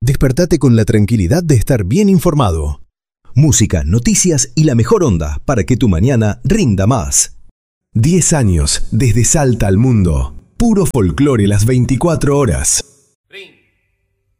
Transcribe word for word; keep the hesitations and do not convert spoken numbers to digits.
Despertate con la tranquilidad de estar bien informado. Música, noticias y la mejor onda para que tu mañana rinda más. diez años desde Salta al mundo. Puro folclore las veinticuatro horas.